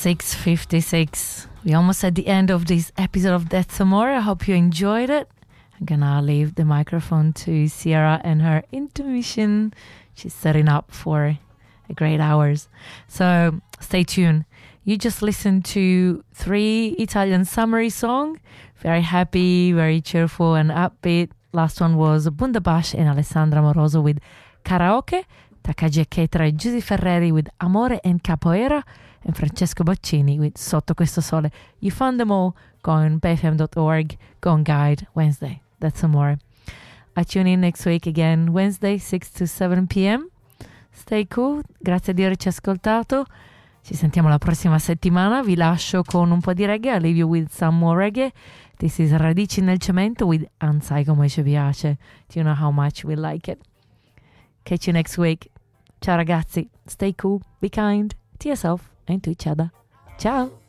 6:56. We're almost at the end of this episode of That's Amore. I hope you enjoyed it. I'm gonna leave the microphone to Sierra and her intermission. She's setting up for a great hours. So stay tuned. You just listened to 3 Italian summery songs. Very happy, very cheerful and upbeat. Last one was Bundabash and Alessandra Moroso with Karaoke, Takagi Ketra and Giusy Ferreri with Amore and Capoeira, and Francesco Baccini with Sotto Questo Sole. You found them all. Go on BFM.org, go on Guide, Wednesday. That's Amore. I tune in next week again, Wednesday, 6 to 7 p.m. Stay cool, grazie di averci ascoltato. Ci sentiamo la prossima settimana. Vi lascio con un po' di reggae. I leave you with some more reggae. This is Radici nel Cemento with Ansai come ci piace. Do you know how much we like it? Catch you next week. Ciao ragazzi. Stay cool, be kind to yourself and to each other. Ciao.